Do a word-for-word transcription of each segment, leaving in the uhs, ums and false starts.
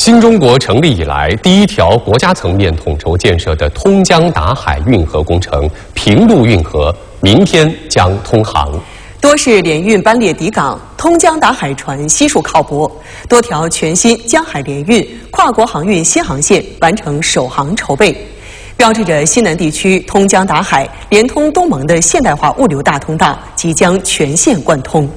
新中国成立以来，第一条国家层面统筹建设的通江达海运河工程平陆运河明天将通航。 多式联运班列抵港，通江达海船悉数靠泊，多条全新江海联运跨国航运新航线完成首航筹备，标志着西南地区通江达海连通东盟的现代化物流大通道即将全线贯通。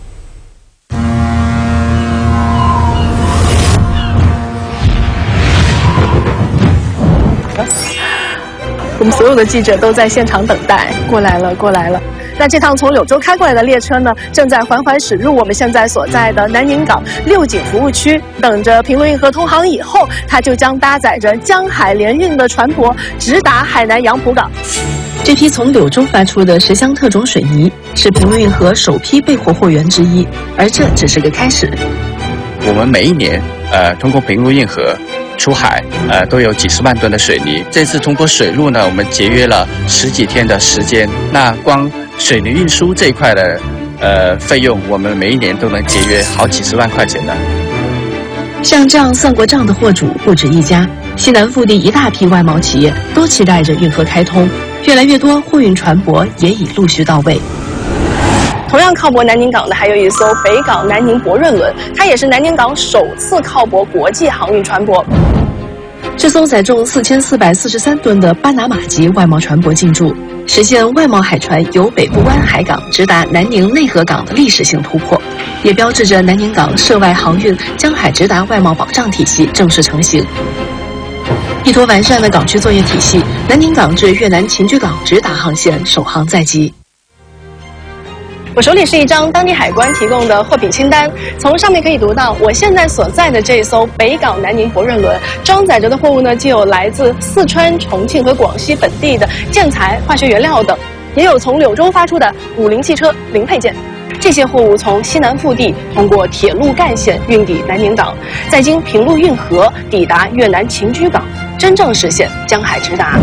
我们所有的记者都在现场等待，过来了，过来了。那这趟从柳州开过来的列车呢，正在缓缓驶入我们现在所在的南宁港六井服务区，等着平陆运河通航以后，它就将搭载着江海联运的船舶直达海南杨浦港。 这批从柳州发出的十箱特种水泥是平陆运河首批备货货源之一，而这只是个开始。 我们每一年，呃，通过平陆运河 出海，呃，都有几十万吨的水泥。这次通过水路呢，我们节约了十几天的时间。那光水泥运输这一块的，呃，费用，我们每一年都能节约好几十万块钱的。 像这样算过账的货主不止一家，西南腹地一大批外贸企业都期待着运河开通，越来越多货运船舶也已陆续到位。 同样靠泊南宁港的还有一艘北港南宁博润轮，它也是南宁港首次靠泊国际航运船舶。 这艘载重四千四百四十三吨的巴拿马级外贸船舶进驻，实现外贸海船由北部湾海港直达南宁内河港的历史性突破，也标志着南宁港涉外航运江海直达外贸保障体系正式成型。依托完善的港区作业体系，南宁港至越南秦居港直达航线首航在即。 我手里是一张当地海关提供的货品清单，从上面可以读到，我现在所在的这艘北港南宁博润轮装载着的货物呢，既有来自四川、重庆和广西本地的建材、化学原料等，也有从柳州发出的五菱汽车零配件。这些货物从西南腹地通过铁路干线运抵南宁港，再经平陆运河抵达越南秦居港，真正实现江海直达。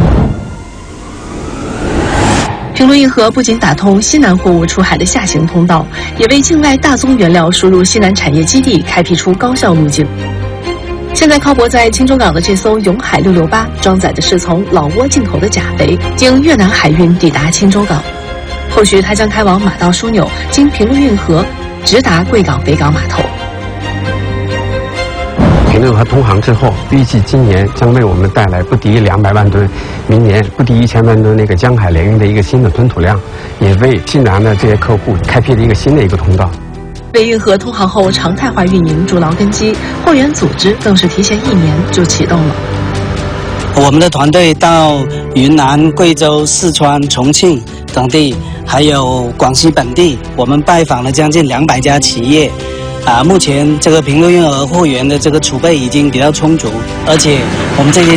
平陆运河不仅打通西南货物出海的下行通道，也为境外大宗原料输入西南产业基地开辟出高效路径。现在靠泊在青州港的这艘永海六六八，装载的是从老挝进口的钾肥，经越南海运抵达青州港。后续它将开往马道枢纽，经平陆运河直达贵港北港码头。 平陆运河通航之后，预计今年将为我们带来不敌两百万吨，明年不敌一千万吨那个江海联运的一个新的吞吐量，也为西南的这些客户开辟了一个新的一个通道。 为运河通航后常态化运营筑牢根基，货源组织更是提前一年就启动了。 我们的团队到云南、贵州、四川、重庆等地，还有广西本地，我们拜访了将近两百家企业。 啊，目前这个平陆运河货源的这个储备已经比较充足，而且我们这些